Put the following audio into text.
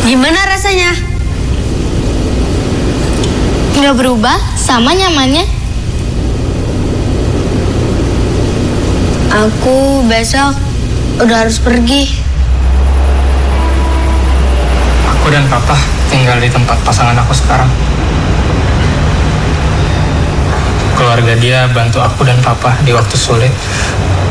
Gimana rasanya? Nggak berubah, sama nyamannya. Aku besok udah harus pergi. Aku dan Papa tinggal di tempat pasangan aku sekarang. Keluarga dia bantu aku dan Papa di waktu sulit.